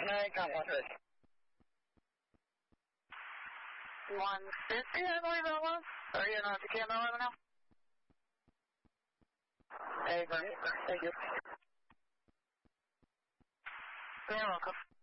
count 150. 150, I believe it was. Are you not the camera 11 now? Hey, thank you. You're welcome.